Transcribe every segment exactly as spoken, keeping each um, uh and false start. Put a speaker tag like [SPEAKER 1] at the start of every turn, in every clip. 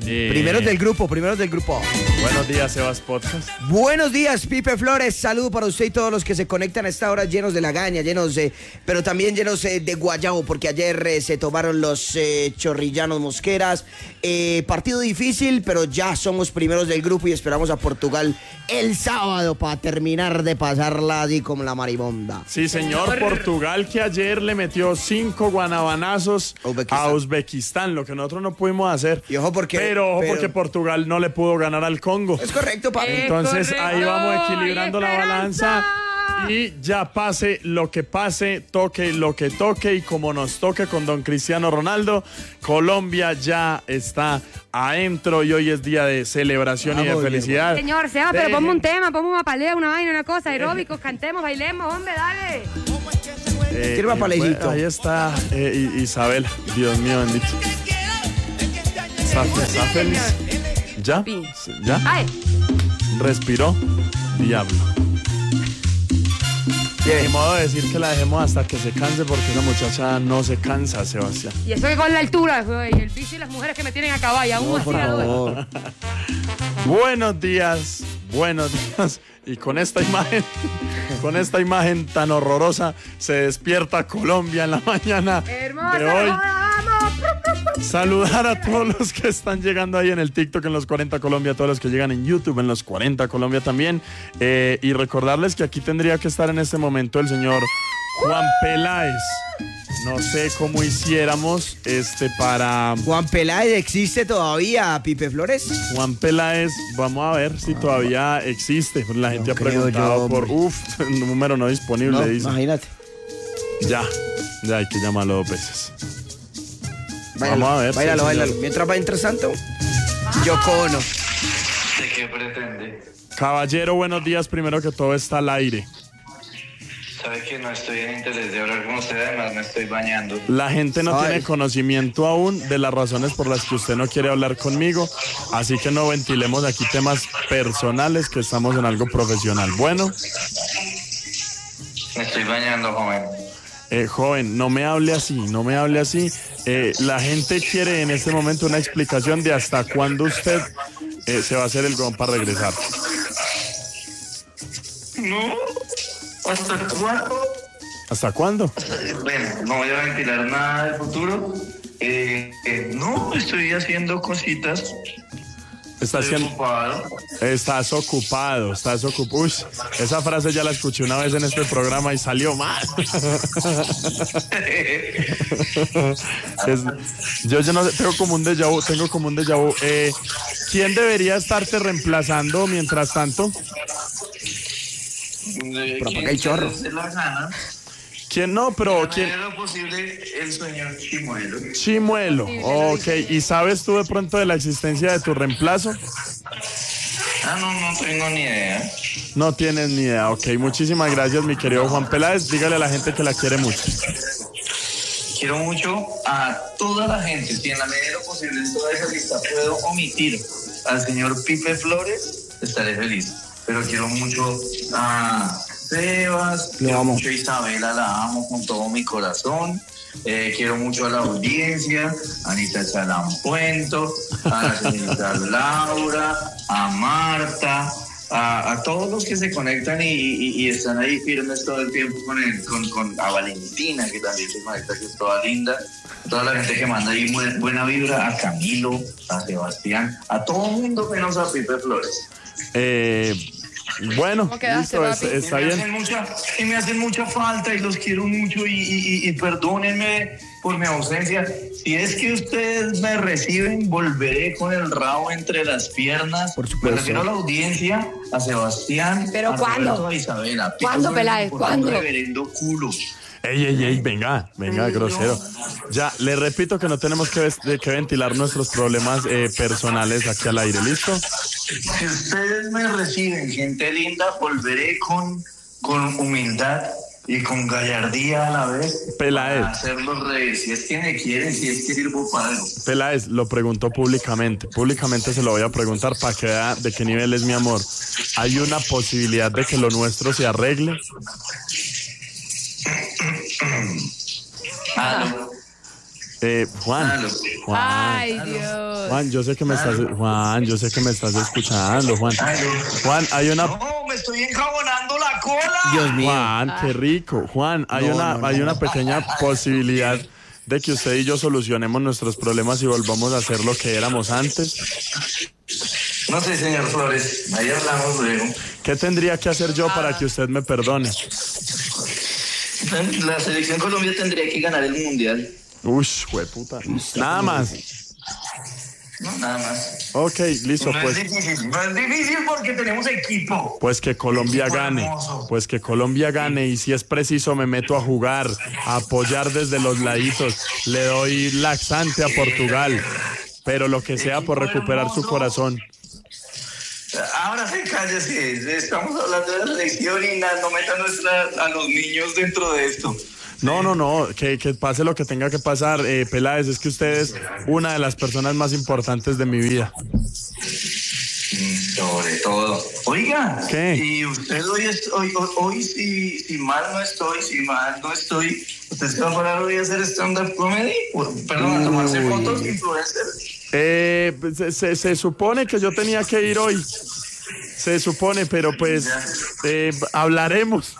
[SPEAKER 1] Eh,
[SPEAKER 2] Primeros del grupo, primeros del grupo.
[SPEAKER 1] Buenos días, Sebas Podcast.
[SPEAKER 2] Buenos días, Pipe Flores. Saludo para usted y todos los que se conectan a esta hora llenos de lagaña, llenos de, pero también llenos eh, de guayabo, porque ayer eh, se tomaron los eh, chorrillanos Mosqueras. Eh, partido difícil, pero ya somos primeros del grupo y esperamos a Portugal el sábado para terminar de pasarla así como la marimonda.
[SPEAKER 1] Sí, señor. Portugal, que ayer le metió cinco guanabanazos
[SPEAKER 2] Uzbekistán.
[SPEAKER 1] a Uzbekistán, lo que nosotros no pudimos hacer.
[SPEAKER 2] Y ojo porque,
[SPEAKER 1] pero ojo
[SPEAKER 2] pero-
[SPEAKER 1] porque Portugal no le pudo ganar al Congo.
[SPEAKER 2] Es correcto, papi.
[SPEAKER 3] Eh,
[SPEAKER 1] Entonces
[SPEAKER 3] correcto.
[SPEAKER 1] ahí vamos equilibrando
[SPEAKER 3] ¡Hay
[SPEAKER 1] la
[SPEAKER 3] esperanza!
[SPEAKER 1] balanza. Y ya pase lo que pase, toque lo que toque y como nos toque con don Cristiano Ronaldo, Colombia ya está adentro y hoy es día de celebración y de
[SPEAKER 2] Vamos,
[SPEAKER 1] felicidad.
[SPEAKER 3] Señor, Seba, pero
[SPEAKER 1] Dejen-
[SPEAKER 3] ponme un tema, ponme una palea, una vaina, una cosa, aeróbicos, cantemos, bailemos, hombre, dale.
[SPEAKER 1] Eh,
[SPEAKER 2] Quiero una
[SPEAKER 1] eh,
[SPEAKER 2] palecito.
[SPEAKER 1] Ahí está eh, I- Isabel, Dios mío bendito. ¿Está, está feliz? ¿Ya?
[SPEAKER 3] Pi.
[SPEAKER 1] ¿Ya?
[SPEAKER 3] Ay,
[SPEAKER 1] Respiró. Diablo.
[SPEAKER 2] Bien.
[SPEAKER 1] Ni modo de decir que la dejemos hasta que se canse porque esa muchacha no se cansa, Sebastián.
[SPEAKER 3] y eso que con la altura, güey, y el bicho y las mujeres que me tienen a caballo, aún
[SPEAKER 2] No,
[SPEAKER 3] así
[SPEAKER 2] por
[SPEAKER 3] la duele.
[SPEAKER 2] favor.
[SPEAKER 1] Buenos días, buenos días. Y con esta imagen, con esta imagen tan horrorosa, se despierta Colombia en la mañana
[SPEAKER 3] Hermosa,
[SPEAKER 1] de hoy.
[SPEAKER 3] vamos.
[SPEAKER 1] Saludar a todos los que están llegando ahí en el TikTok, en los cuarenta Colombia, a todos los que llegan en YouTube, en los cuarenta Colombia también. Eh, y recordarles que aquí tendría que estar en este momento el señor Juan Peláez. No sé cómo hiciéramos este para
[SPEAKER 2] Juan Peláez existe todavía, Pipe Flores.
[SPEAKER 1] Juan Peláez. Vamos a ver si todavía existe. La gente ha
[SPEAKER 2] creo
[SPEAKER 1] preguntado
[SPEAKER 2] yo,
[SPEAKER 1] por,
[SPEAKER 2] hombre.
[SPEAKER 1] uff, número no disponible,
[SPEAKER 2] No,
[SPEAKER 1] dice.
[SPEAKER 2] imagínate.
[SPEAKER 1] Ya, ya hay que llamarlo dos veces.
[SPEAKER 2] Báilalo,
[SPEAKER 1] Vamos a ver,
[SPEAKER 2] Báilalo,
[SPEAKER 1] sí,
[SPEAKER 2] báilalo.
[SPEAKER 1] señor.
[SPEAKER 2] Mientras va entre santo, Yoko Ono.
[SPEAKER 4] ¿De qué pretende?
[SPEAKER 1] Caballero, buenos días. Primero que todo está al aire.
[SPEAKER 4] Sabe que no estoy en interés de hablar con usted, además me estoy bañando.
[SPEAKER 1] La gente no
[SPEAKER 2] Ay.
[SPEAKER 1] tiene conocimiento aún de las razones por las que usted no quiere hablar conmigo, así que no ventilemos aquí temas personales, que estamos en algo profesional. Bueno,
[SPEAKER 4] Me estoy bañando, joven.
[SPEAKER 1] eh, joven, no me hable así, no me hable así. Eh, la gente quiere en este momento una explicación de hasta cuándo usted eh, se va a hacer el gom para regresar.
[SPEAKER 4] ¿No? ¿Hasta cuándo?
[SPEAKER 1] ¿Hasta cuándo?
[SPEAKER 4] Bueno, no voy a ventilar nada del futuro. Eh, eh, no, estoy haciendo cositas.
[SPEAKER 1] Está
[SPEAKER 4] Estoy
[SPEAKER 1] haciendo...
[SPEAKER 4] ocupado.
[SPEAKER 1] Estás ocupado, estás ocupado. Uy, esa frase ya la escuché una vez en este programa y salió mal. Es- yo, yo no sé, tengo como un déjà vu, tengo como un déjà vu. Eh, ¿Quién debería estarte reemplazando mientras tanto?
[SPEAKER 4] Eh,
[SPEAKER 2] Pero
[SPEAKER 4] ¿quién
[SPEAKER 2] apaga el chorro.
[SPEAKER 4] se la gana?
[SPEAKER 1] ¿Quién no? Pero ¿quién?
[SPEAKER 4] En lo posible, el señor Chimuelo.
[SPEAKER 1] Chimuelo. Ok, ¿y sabes tú de pronto de la existencia de tu reemplazo?
[SPEAKER 4] Ah, no, no tengo ni idea.
[SPEAKER 1] No tienes ni idea. Ok, muchísimas gracias, mi querido Juan Peláez. Dígale a la gente que la quiere mucho.
[SPEAKER 4] Quiero mucho a toda la gente. Si en la medida de lo posible en toda esa lista puedo omitir al señor Pipe Flores, estaré feliz. Pero quiero mucho a Sebas,
[SPEAKER 2] Lo
[SPEAKER 4] quiero
[SPEAKER 2] amo.
[SPEAKER 4] mucho a Isabela, la amo con todo mi corazón. Eh, quiero mucho a la audiencia, a Anita Chalampuento, a la señorita Laura, a Marta, a, a todos los que se conectan y, y- y están ahí firmes todo el tiempo con, el, con, con a Valentina, que también se conecta, que es toda linda, a toda la gente que manda ahí buena, buena vibra, a Camilo, a Sebastián, a todo el mundo menos a Pipe Flores.
[SPEAKER 1] Eh, bueno,
[SPEAKER 3] ¿Cómo quedaste,
[SPEAKER 1] listo, es-
[SPEAKER 3] papi?
[SPEAKER 1] está
[SPEAKER 4] y me
[SPEAKER 1] bien.
[SPEAKER 4] hacen mucha, y me hacen mucha falta y los quiero mucho y, y- y- y perdónenme por mi ausencia. Si es que ustedes me reciben, volveré con el rabo entre las piernas.
[SPEAKER 2] Por supuesto.
[SPEAKER 4] Me refiero a la audiencia, a Sebastián,
[SPEAKER 3] ¿Pero
[SPEAKER 4] a
[SPEAKER 3] cuándo?
[SPEAKER 4] Roberto, a Isabela.
[SPEAKER 3] ¿Cuándo,
[SPEAKER 4] Pido
[SPEAKER 3] Peláez?
[SPEAKER 4] por
[SPEAKER 3] ¿Cuándo?
[SPEAKER 4] un reverendo culo.
[SPEAKER 1] Ey, ey, ey, venga, venga, grosero. Ya, le repito que no tenemos que, ves- que ventilar nuestros problemas eh, personales aquí al aire, ¿listo?
[SPEAKER 4] Si ustedes me reciben, gente linda, volveré con, con humildad y con gallardía a la vez.
[SPEAKER 1] Peláez.
[SPEAKER 4] Para hacerlos reír. Si es que me quieren, si es que sirvo para algo.
[SPEAKER 1] Peláez lo preguntó públicamente. Públicamente se lo voy a preguntar para que vea de qué nivel es mi amor. ¿Hay una posibilidad de que lo nuestro se arregle?
[SPEAKER 4] Aló.
[SPEAKER 1] Eh, Juan.
[SPEAKER 4] Aló.
[SPEAKER 1] Juan.
[SPEAKER 3] Ay, Dios.
[SPEAKER 1] Juan, yo sé que me estás, Juan, yo sé que me estás escuchando, Juan. Juan, hay una...
[SPEAKER 4] No, me estoy enjabonando la cola.
[SPEAKER 2] Dios mío.
[SPEAKER 1] Juan, qué rico. Juan, hay
[SPEAKER 2] No,
[SPEAKER 1] una,
[SPEAKER 2] no, no.
[SPEAKER 1] hay una pequeña posibilidad de que usted y yo solucionemos nuestros problemas y volvamos a ser lo que éramos antes.
[SPEAKER 4] No sé, señor Flores. Ahí hablamos luego.
[SPEAKER 1] ¿Qué tendría que hacer yo para que usted me perdone?
[SPEAKER 4] La selección Colombia tendría que ganar el mundial.
[SPEAKER 1] Uy, jueputa. Nada más.
[SPEAKER 4] No, nada más.
[SPEAKER 1] Ok, listo,
[SPEAKER 4] No
[SPEAKER 1] pues.
[SPEAKER 4] es difícil, no es difícil porque tenemos equipo.
[SPEAKER 1] Pues que Colombia
[SPEAKER 4] Equipo
[SPEAKER 1] gane,
[SPEAKER 4] hermoso.
[SPEAKER 1] pues que Colombia gane y si es preciso me meto a jugar, a apoyar desde los laditos, le doy laxante a Portugal, pero lo que sea por recuperar su corazón.
[SPEAKER 4] Ahora sí, cállese. Estamos hablando de la selección y na- no metan nuestra, a los niños dentro de esto.
[SPEAKER 1] No, no, no, que, que pase lo que tenga que pasar, eh, Peláez, es que usted es una de las personas más importantes de mi vida.
[SPEAKER 4] Sobre todo. Oiga,
[SPEAKER 1] ¿Qué?
[SPEAKER 4] y usted hoy, es- hoy, hoy, hoy si, si mal no estoy, si mal no estoy, ¿usted se va a parar hoy a hacer stand-up comedy? O, perdón, a tomarse
[SPEAKER 2] Uy.
[SPEAKER 4] fotos, influencer.
[SPEAKER 1] Eh, se, se, se supone que yo tenía que ir hoy, se supone, pero pues eh, hablaremos.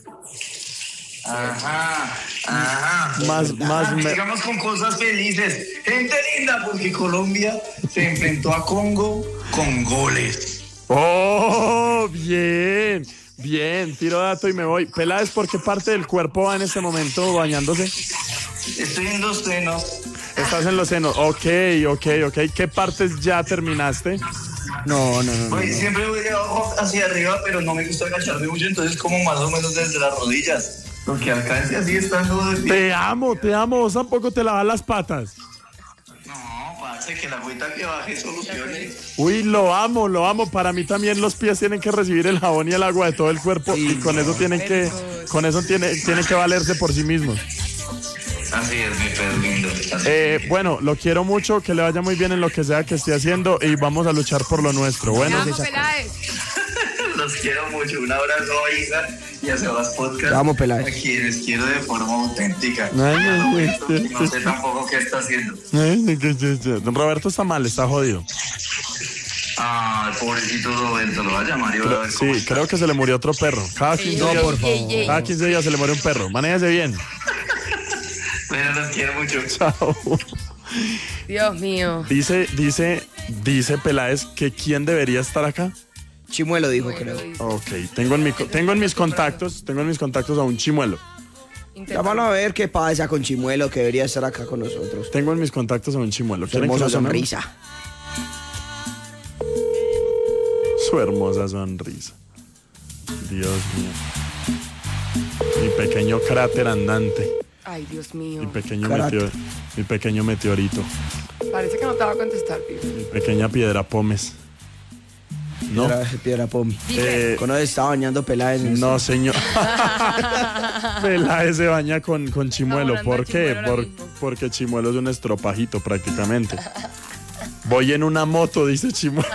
[SPEAKER 4] Ajá, ajá.
[SPEAKER 1] Más, más,
[SPEAKER 4] Ah,
[SPEAKER 1] me-
[SPEAKER 4] sigamos con cosas felices. Gente linda, porque Colombia se enfrentó a Congo con goles.
[SPEAKER 1] Oh, bien, bien, tiro dato y me voy. Peláez, ¿por qué parte del cuerpo va en este momento bañándose?
[SPEAKER 4] Estoy en los senos.
[SPEAKER 1] Estás en los senos. Ok, ok, ok. ¿Qué partes ya terminaste?
[SPEAKER 2] No, no, no. no,
[SPEAKER 4] Voy-
[SPEAKER 2] no.
[SPEAKER 4] siempre voy de abajo hacia arriba, pero no me gusta agacharme mucho, entonces como más o menos desde las rodillas. Lo que alcance así estando de pie.
[SPEAKER 1] Te amo, te amo. Vos tampoco te lavas las patas.
[SPEAKER 4] No, parce, que la agüita que baje solucione.
[SPEAKER 1] Uy, lo amo, lo amo. Para mí también los pies tienen que recibir el jabón y el agua de todo el cuerpo y con eso tienen que, con eso tiene, tienen que valerse por sí mismos.
[SPEAKER 4] Así es, mi perro lindo. Así
[SPEAKER 1] Eh, bueno, lo quiero mucho, que le vaya muy bien en lo que sea que esté haciendo y vamos a luchar por lo nuestro. Bueno,
[SPEAKER 3] Vamos, Peláez.
[SPEAKER 4] Los quiero mucho. Un abrazo a Isa y a Sebas Podcast.
[SPEAKER 2] Te amo, Peláez.
[SPEAKER 4] A quienes quiero de forma auténtica.
[SPEAKER 1] Ay, ay, ay,
[SPEAKER 4] No sé tampoco qué está haciendo.
[SPEAKER 1] Don Roberto está mal, está jodido.
[SPEAKER 4] Ah, pobrecito Roberto, lo va a llamar y va a ver cómo
[SPEAKER 1] Sí,
[SPEAKER 4] está.
[SPEAKER 1] creo que se le murió otro perro. Cada quince
[SPEAKER 3] Ey,
[SPEAKER 1] días,
[SPEAKER 3] por favor.
[SPEAKER 1] cada quince días se le muere un perro. Manéjese bien.
[SPEAKER 4] Bueno, los quiero mucho.
[SPEAKER 1] Chao.
[SPEAKER 3] Dios mío.
[SPEAKER 1] Dice, dice, dice Peláez que quién debería estar acá.
[SPEAKER 2] Chimuelo dijo,
[SPEAKER 3] Bueno,
[SPEAKER 2] creo.
[SPEAKER 3] dice.
[SPEAKER 1] Ok, tengo en, mi, co- tengo en mis contactos, tengo en mis contactos a un chimuelo.
[SPEAKER 2] Vamos a ver qué pasa con Chimuelo, que debería estar acá con nosotros.
[SPEAKER 1] Tengo en mis contactos a un chimuelo.
[SPEAKER 2] Su
[SPEAKER 1] ¿Quieren que
[SPEAKER 2] hermosa
[SPEAKER 1] lo llamemos?
[SPEAKER 2] sonrisa.
[SPEAKER 1] Su hermosa sonrisa. Dios mío. Mi pequeño cráter andante.
[SPEAKER 3] Ay, Dios
[SPEAKER 1] Mi
[SPEAKER 3] mío.
[SPEAKER 1] pequeño,
[SPEAKER 2] Cráter.
[SPEAKER 1] meteo- mi pequeño meteorito.
[SPEAKER 3] Parece que no te va a contestar, Pipe.
[SPEAKER 1] Mi pequeña piedra pómez. No,
[SPEAKER 2] Piedra, piedra pom.
[SPEAKER 3] Pipe.
[SPEAKER 1] eh,
[SPEAKER 2] Con eso está bañando Peláez. en
[SPEAKER 1] no
[SPEAKER 2] este-
[SPEAKER 1] señor. Peláez se baña con, con chimuelo.
[SPEAKER 3] Hablando
[SPEAKER 1] ¿Por
[SPEAKER 3] de
[SPEAKER 1] qué?
[SPEAKER 3] Chimuelo ahora
[SPEAKER 1] Por-
[SPEAKER 3] mismo.
[SPEAKER 1] porque chimuelo es un estropajito prácticamente. Voy en una moto, dice chimuelo.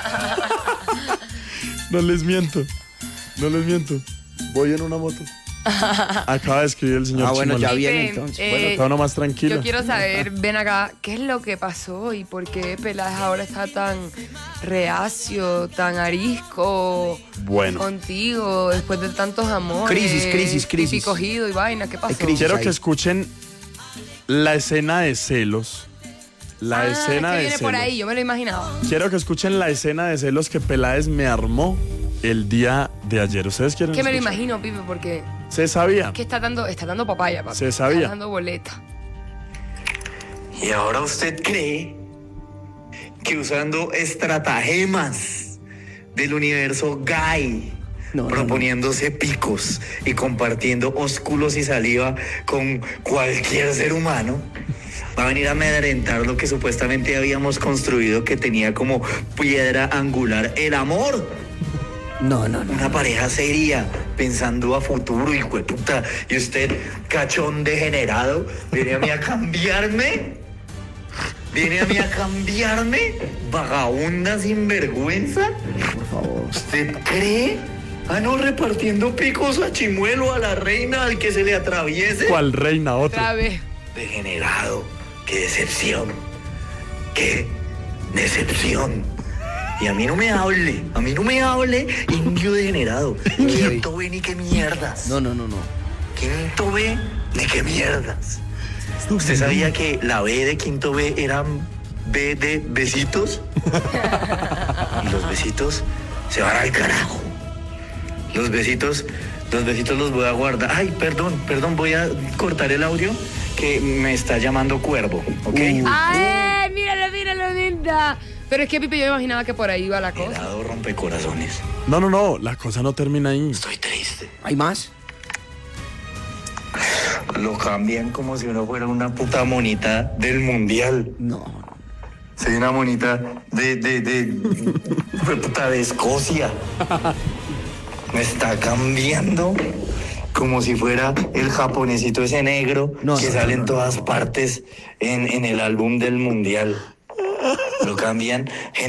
[SPEAKER 1] No les miento. No les miento. Voy en una moto. Acaba de escribir el señor
[SPEAKER 2] Ah, bueno,
[SPEAKER 1] Chimuelo.
[SPEAKER 2] ya bien
[SPEAKER 3] Pipe,
[SPEAKER 2] entonces.
[SPEAKER 3] eh,
[SPEAKER 1] Bueno, está uno más tranquilo.
[SPEAKER 3] Yo quiero saber, ven acá, ¿qué es lo que pasó y por qué Peláez ahora está tan reacio, tan arisco
[SPEAKER 1] Bueno.
[SPEAKER 3] contigo después de tantos amores?
[SPEAKER 2] Crisis, crisis, crisis.
[SPEAKER 3] Pipi cogido y vaina, ¿qué pasó?
[SPEAKER 2] crisis.
[SPEAKER 1] Quiero
[SPEAKER 2] ahí.
[SPEAKER 1] que escuchen la escena de celos. La
[SPEAKER 3] Ah,
[SPEAKER 1] escena
[SPEAKER 3] que
[SPEAKER 1] de
[SPEAKER 3] viene
[SPEAKER 1] celos.
[SPEAKER 3] por ahí, yo me lo imaginaba.
[SPEAKER 1] Quiero que escuchen la escena de celos que Peláez me armó el día de ayer. ¿Ustedes quieren
[SPEAKER 3] Que me lo
[SPEAKER 1] escuchar?
[SPEAKER 3] imagino, Pipe, porque
[SPEAKER 1] Se sabía.
[SPEAKER 3] que está dando, está dando papaya, papi.
[SPEAKER 1] Se sabía.
[SPEAKER 3] Está dando boleta.
[SPEAKER 4] ¿Y ahora usted cree que usando estratagemas del universo gay,
[SPEAKER 2] No, no,
[SPEAKER 4] proponiéndose picos y compartiendo ósculos y saliva con cualquier ser humano, va a venir a amedrentar lo que supuestamente habíamos construido que tenía como piedra angular el amor?
[SPEAKER 2] No, no, no.
[SPEAKER 4] Una pareja seria, pensando a futuro, hijo de puta. Y usted, cachón degenerado, viene a mí a cambiarme. Viene a mí a cambiarme. Vagabunda sinvergüenza.
[SPEAKER 2] Por favor.
[SPEAKER 4] ¿Usted cree? Ah, no, repartiendo picos a Chimuelo, a la reina, al que se le atraviese.
[SPEAKER 1] ¿Cuál reina? Otro.
[SPEAKER 3] Otra vez.
[SPEAKER 4] Degenerado. Qué decepción. Qué decepción. Y a mí no me hable, a mí no me hable, indio degenerado. Quinto B ni qué mierdas.
[SPEAKER 2] No, no, no, no.
[SPEAKER 4] Quinto B ni qué mierdas. ¿Usted sabía que la B de quinto B era B de besitos? Y los besitos se van al carajo. Los besitos, los besitos los voy a guardar. Ay, perdón, perdón, voy a cortar el audio que me está llamando Cuervo, ¿ok?
[SPEAKER 2] Uh.
[SPEAKER 3] ¡Ay, míralo, míralo, linda! Pero es que, Pipe, yo me imaginaba que por ahí iba la cosa.
[SPEAKER 4] Helado rompecorazones.
[SPEAKER 1] No, no, no, la cosa no termina ahí.
[SPEAKER 4] Estoy triste.
[SPEAKER 2] ¿Hay más?
[SPEAKER 4] Lo cambian como si uno fuera una puta monita del mundial.
[SPEAKER 2] No.
[SPEAKER 4] Soy una monita de, de, de, de puta de Escocia. Me está cambiando como si fuera el japonesito ese negro
[SPEAKER 2] No,
[SPEAKER 4] que
[SPEAKER 2] no,
[SPEAKER 4] sale
[SPEAKER 2] no,
[SPEAKER 4] en todas partes en, en el álbum del mundial. Lo cambian